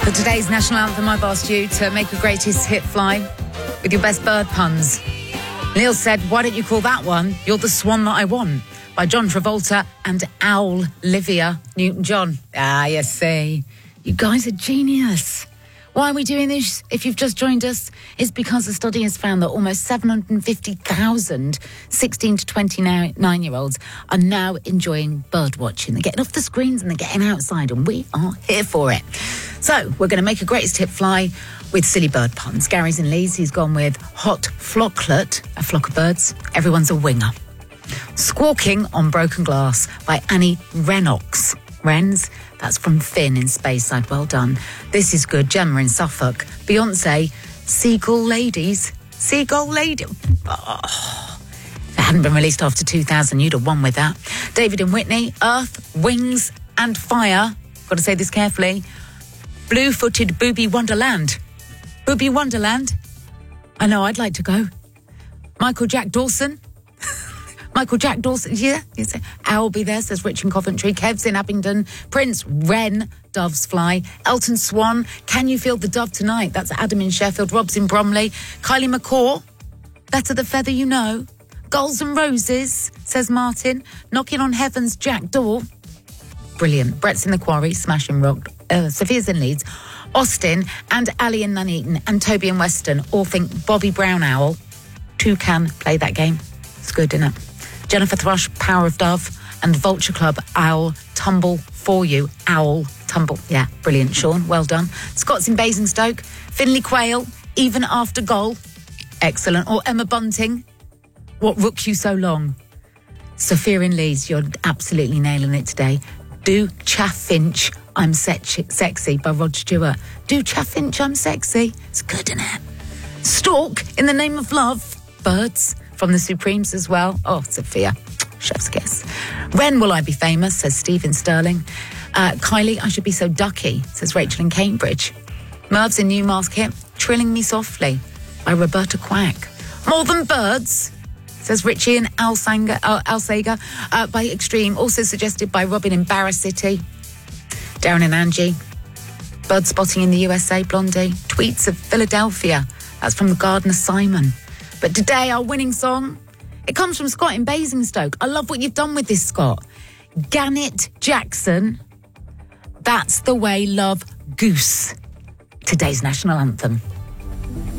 For today's national anthem, I've asked you to make a greatest hit fly with your best bird puns. Neil said, why don't you call that one You're the Swan That I Want by John Travolta and Owl Olivia Newton-John. You see. You guys are genius. Why are we doing this? If you've just joined us, it's because a study has found that almost 750,000 16 to 29-year-olds are now enjoying bird watching. They're getting off the screens and they're getting outside, and we are here for it. So we're going to make a greatest hit fly with silly bird puns. Gary's in Leeds. He's gone with hot flocklet, a flock of birds. Everyone's a winger. Squawking on Broken Glass by Annie Rennox. Wrens, that's from Finn in Speyside. Well done. This is good. Gemma in Suffolk. Beyonce, Seagull Ladies. Seagull Lady. Oh, if it hadn't been released after 2000, you'd have won with that. David in Whitney, Earth, Wings and Fire. Got to say this carefully. Blue-footed Booby Wonderland. Booby Wonderland. I know, I'd like to go. Michael Jack Dawson. Michael Jack Dawson, yeah. Owl be there, says Rich in Coventry. Kev's in Abingdon. Prince, Wren, Doves Fly. Elton Swan, Can You Feel the Dove Tonight? That's Adam in Sheffield. Rob's in Bromley. Kylie McCaw, Better the Feather You Know. Gulls and Roses, says Martin. Knocking on Heaven's Jack Door. Brilliant. Brett's in the Quarry, Smashing Rock. Sophia's in Leeds. Austin and Ali in Nuneaton and Toby in Weston all think Bobby Brown Owl. Toucan, play that game. It's good, isn't it? Jennifer Thrush, Power of Dove, and Vulture Club, Owl, Tumble for You. Owl, Tumble. Yeah, brilliant, Sean. Well done. Scott's in Basingstoke. Finley Quayle, Even After Goal. Excellent. Or Emma Bunting, What Rook You So Long? Sophia in Leeds, you're absolutely nailing it today. Do Chaffinch, I'm Sexy by Rod Stewart. Do Chaffinch, I'm Sexy. It's good, isn't it? Stalk, In the Name of Love. Birds from the Supremes as well. Oh, Sophia, chef's kiss. When Will I Be Famous, says Steve in Stirling. Kylie, I Should Be So Ducky, says Rachel in Cambridge. Merv's in Newmarket, Trilling Me Softly by Roberta Quack. More Than Birds, says Richie in Alsager by Extreme, also suggested by Robin in Barra City. Darren and Angie. Bird Spotting in the USA, Blondie. Tweets of Philadelphia, that's from Gardner Simon. But today, our winning song, it comes from Scott in Basingstoke. I love what you've done with this, Scott. Gannett Jackson, That's the Way Love Goose. Today's national anthem.